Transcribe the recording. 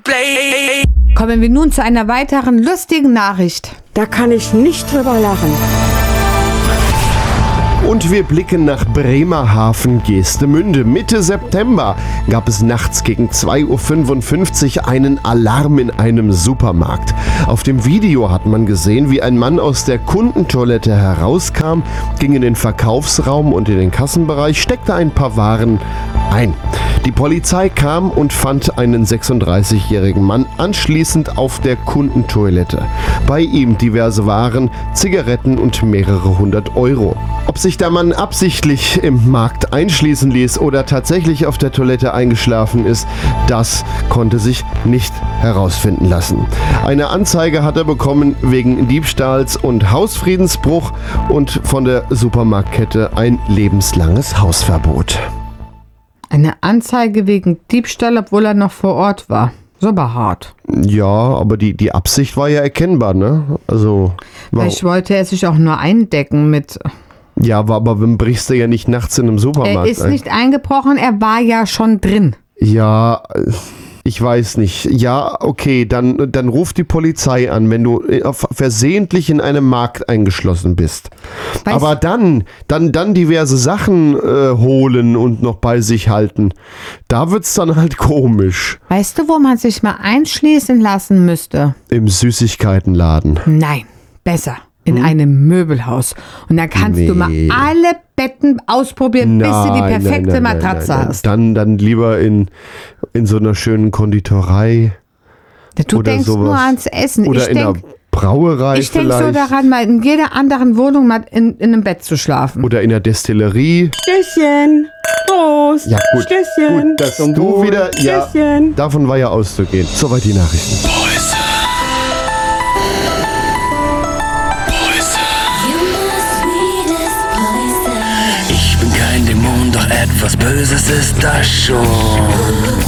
Kommen wir nun zu einer weiteren lustigen Nachricht. Da kann ich nicht drüber lachen. Und wir blicken nach Bremerhaven, Geestemünde. Mitte September gab es nachts gegen 2:55 Uhr einen Alarm in einem Supermarkt. Auf dem Video hat man gesehen, wie ein Mann aus der Kundentoilette herauskam, ging in den Verkaufsraum und in den Kassenbereich, steckte ein paar Waren ein. Die Polizei kam und fand einen 36-jährigen Mann anschließend auf der Kundentoilette. Bei ihm diverse Waren, Zigaretten und mehrere hundert Euro. Ob sich der Mann absichtlich im Markt einschließen ließ oder tatsächlich auf der Toilette eingeschlafen ist, das konnte sich nicht herausfinden lassen. Eine Anzeige hat er bekommen wegen Diebstahls und Hausfriedensbruch und von der Supermarktkette ein lebenslanges Hausverbot. Eine Anzeige wegen Diebstahl, obwohl er noch vor Ort war. So aber hart. Ja, aber die Absicht war ja erkennbar, ne? Also, Vielleicht wollte er sich auch nur eindecken mit... Ja, aber dann brichst du ja nicht nachts in einem Supermarkt Er ist ein. nicht eingebrochen, er war ja schon drin. Ja, ich weiß nicht. Ja, okay, dann ruft die Polizei an, wenn du versehentlich in einem Markt eingeschlossen bist. Aber dann diverse Sachen holen und noch bei sich halten, da wird's dann halt komisch. Weißt du, wo man sich mal einschließen lassen müsste? Im Süßigkeitenladen. Nein, besser. In einem Möbelhaus. Und dann kannst du mal alle Betten ausprobieren, bis du die perfekte Matratze hast. Dann lieber in so einer schönen Konditorei. Du oder denkst sowas. nur ans Essen. Oder in einer Brauerei ich denke so vielleicht. daran, mal in jeder anderen Wohnung mal in einem Bett zu schlafen. Oder in der Destillerie. Stößchen. Prost. Ja, gut. Stößchen. Gut, dass du wieder... Ja, Stößchen. davon war ja auszugehen. Soweit die Nachrichten. Ich bin kein Dämon, doch etwas Böses ist das schon.